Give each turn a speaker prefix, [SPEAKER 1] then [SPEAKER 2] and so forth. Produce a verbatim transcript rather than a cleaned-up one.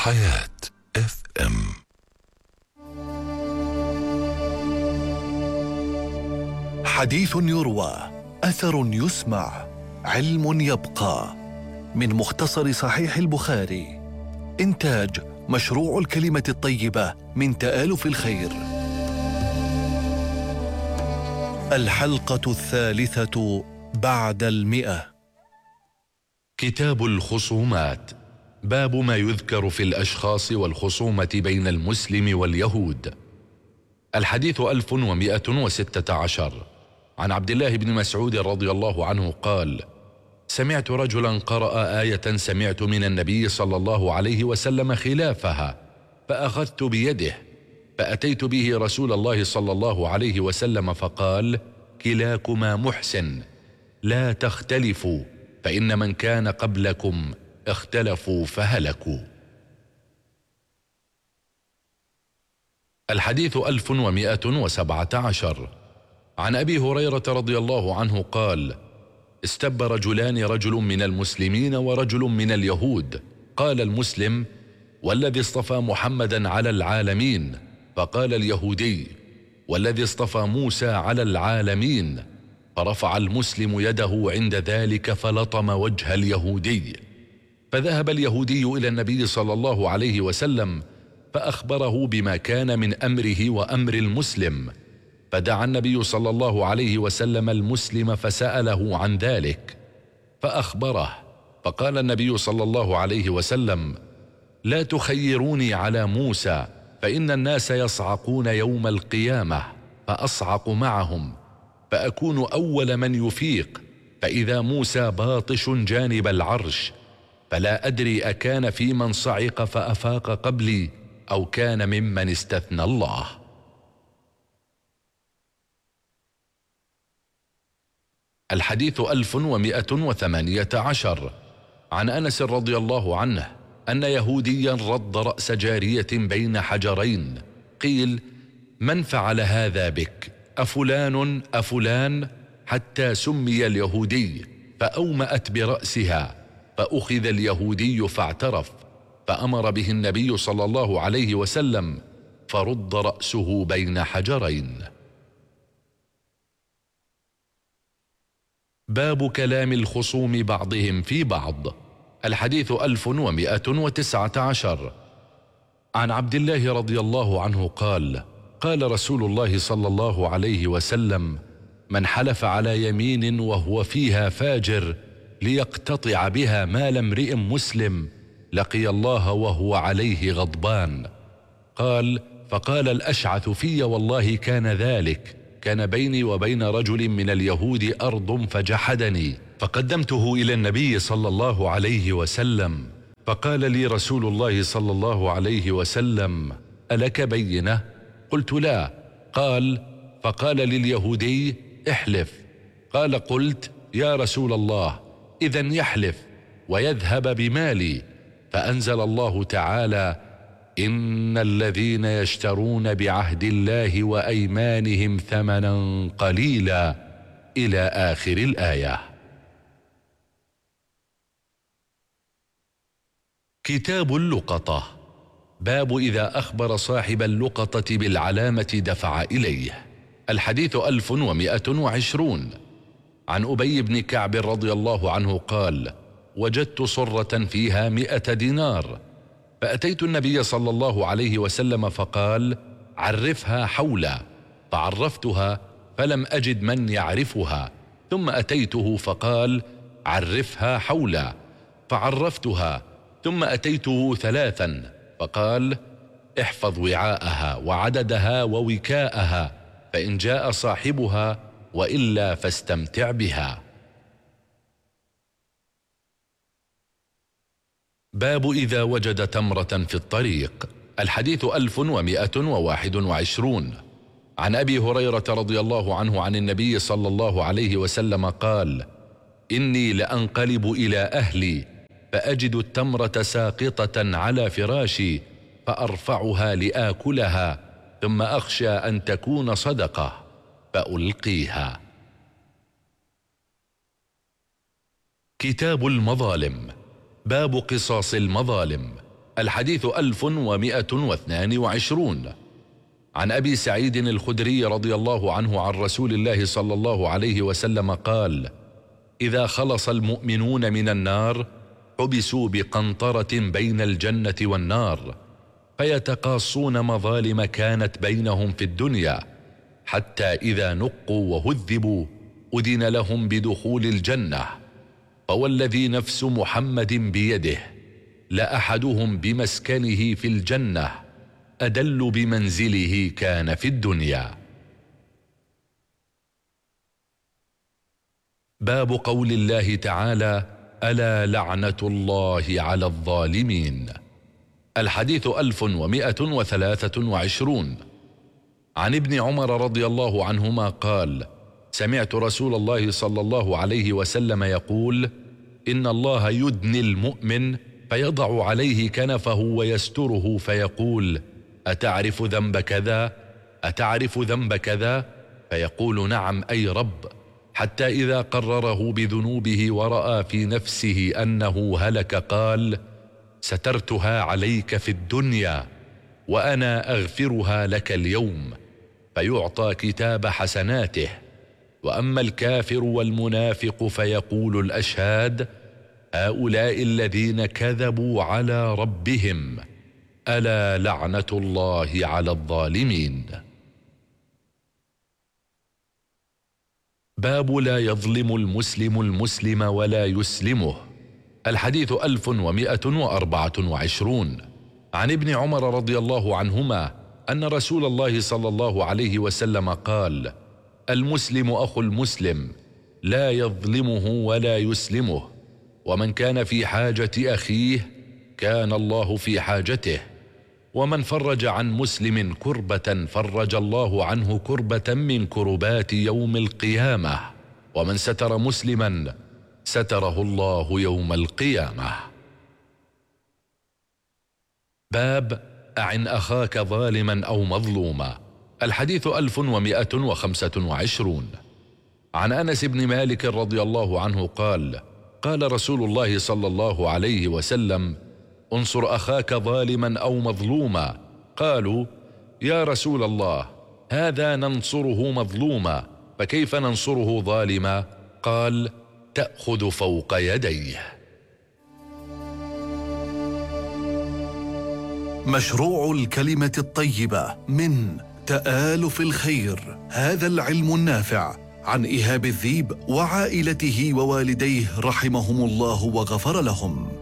[SPEAKER 1] حياة اف ام.
[SPEAKER 2] حديث يروى، أثر يسمع، علم يبقى. من مختصر صحيح البخاري. إنتاج مشروع الكلمة الطيبة من تآلف الخير. الحلقة الثالثة بعد المئة.
[SPEAKER 3] كتاب الخصومات، باب ما يذكر في الأشخاص والخصومة بين المسلم واليهود. الحديث ألف ومئة وستة عشر. عن عبد الله بن مسعود رضي الله عنه قال: سمعت رجلا قرأ آية سمعت من النبي صلى الله عليه وسلم خلافها، فأخذت بيده فأتيت به رسول الله صلى الله عليه وسلم فقال: كلاكما محسن، لا تختلفوا، فإن من كان قبلكم اختلفوا فهلكوا. الحديث ألف ومئة وسبعة عشر. عن أبي هريرة رضي الله عنه قال: استب رجلان، رجل من المسلمين ورجل من اليهود. قال المسلم: والذي اصطفى محمدا على العالمين. فقال اليهودي: والذي اصطفى موسى على العالمين. فرفع المسلم يده عند ذلك فلطم وجه اليهودي. فذهب اليهودي إلى النبي صلى الله عليه وسلم فأخبره بما كان من أمره وأمر المسلم. فدعا النبي صلى الله عليه وسلم المسلم فسأله عن ذلك فأخبره. فقال النبي صلى الله عليه وسلم: لا تخيروني على موسى، فإن الناس يصعقون يوم القيامة فأصعق معهم، فأكون أول من يفيق، فإذا موسى باطش جانب العرش، فلا أدري أكان في من صعق فأفاق قبلي أو كان ممن استثنى الله. الحديث ألف ومئة وثمانية عشر. عن أنس رضي الله عنه أن يهوديا رد رأس جارية بين حجرين. قيل: من فعل هذا بك؟ أفلان أفلان؟ حتى سمي اليهودي، فأومأت برأسها، فأخذ اليهودي فاعترف، فأمر به النبي صلى الله عليه وسلم فرد رأسه بين حجرين. باب كلام الخصوم بعضهم في بعض. الحديث ألف ومئة وتسعة عشر. عن عبد الله رضي الله عنه قال: قال رسول الله صلى الله عليه وسلم: من حلف على يمين وهو فيها فاجر ليقتطع بها مال امرئ مسلم لقي الله وهو عليه غضبان. قال: فقال الأشعث: في والله كان ذلك، كان بيني وبين رجل من اليهود أرض فجحدني، فقدمته إلى النبي صلى الله عليه وسلم، فقال لي رسول الله صلى الله عليه وسلم: ألك بينة؟ قلت: لا. قال: فقال لليهودي: احلف. قال: قلت: يا رسول الله، إذن يحلف ويذهب بمالي. فأنزل الله تعالى: إن الذين يشترون بعهد الله وأيمانهم ثمنا قليلا، إلى آخر الآية. كتاب اللقطة، باب إذا أخبر صاحب اللقطة بالعلامة دفع إليه. الحديث ألف ومئة وعشرون. عن أبي بن كعب رضي الله عنه قال: وجدت صرة فيها مئة دينار، فأتيت النبي صلى الله عليه وسلم فقال: عرفها حولا. فعرفتها فلم أجد من يعرفها، ثم أتيته فقال: عرفها حولا. فعرفتها ثم أتيته ثلاثا فقال: احفظ وعاءها وعددها ووكاءها، فإن جاء صاحبها، وإلا فاستمتع بها. باب إذا وجد تمرة في الطريق. الحديث ألف ومئة وواحد وعشرون. عن أبي هريرة رضي الله عنه عن النبي صلى الله عليه وسلم قال: إني لأنقلب إلى أهلي فأجد التمرة ساقطة على فراشي، فأرفعها لآكلها، ثم أخشى أن تكون صدقة فألقيها. كتاب المظالم، باب قصاص المظالم. الحديث ألف ومئة واثنان وعشرون. عن أبي سعيد الخدري رضي الله عنه عن رسول الله صلى الله عليه وسلم قال: إذا خلص المؤمنون من النار حبسوا بقنطرة بين الجنة والنار، فيتقاصون مظالم كانت بينهم في الدنيا، حتى إذا نقوا وهذبوا أذن لهم بدخول الجنة. فوالذي نفس محمد بيده لأحدهم بمسكنه في الجنة أدل بمنزله كان في الدنيا. باب قول الله تعالى: ألا لعنة الله على الظالمين. الحديث ألف ومئة وثلاثة وعشرون. عن ابن عمر رضي الله عنهما قال: سمعت رسول الله صلى الله عليه وسلم يقول: إن الله يدني المؤمن فيضع عليه كنفه ويستره فيقول: أتعرف ذنب كذا؟ أتعرف ذنب كذا؟ فيقول: نعم أي رب، حتى إذا قرره بذنوبه ورأى في نفسه أنه هلك قال: سترتها عليك في الدنيا وأنا أغفرها لك اليوم، فيعطى كتاب حسناته. وأما الكافر والمنافق فيقول الأشهاد: هؤلاء الذين كذبوا على ربهم، ألا لعنة الله على الظالمين. باب لا يظلم المسلم المسلم ولا يسلمه. الحديث ألف ومئة وأربعة وعشرون. عن ابن عمر رضي الله عنهما أن رسول الله صلى الله عليه وسلم قال: المسلم أخو المسلم لا يظلمه ولا يسلمه، ومن كان في حاجة أخيه كان الله في حاجته، ومن فرج عن مسلم كربة فرج الله عنه كربة من كربات يوم القيامة، ومن ستر مسلما ستره الله يوم القيامة. باب أعن أخاك ظالما أو مظلوما. الحديث ألف ومئة وخمسة وعشرون. عن أنس بن مالك رضي الله عنه قال: قال رسول الله صلى الله عليه وسلم: انصر أخاك ظالما أو مظلوما. قالوا: يا رسول الله، هذا ننصره مظلوما، فكيف ننصره ظالما؟ قال: تأخذ فوق يديه.
[SPEAKER 2] مشروع الكلمة الطيبة من تآلف الخير، هذا العلم النافع، عن إيهاب الذيب وعائلته ووالديه رحمهم الله وغفر لهم.